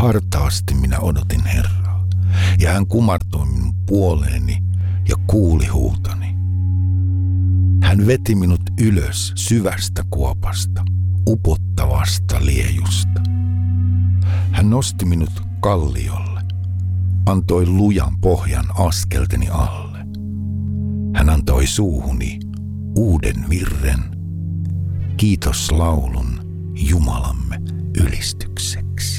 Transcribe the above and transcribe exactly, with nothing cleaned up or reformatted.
Hartaasti minä odotin Herraa, ja hän kumartui minun puoleeni ja kuuli huutoni. Hän veti minut ylös syvästä kuopasta, upottavasta liejusta. Hän nosti minut kalliolle, antoi lujan pohjan askelteni alle. Hän antoi suuhuni uuden virren, kiitoslaulun Jumalamme ylistykseksi.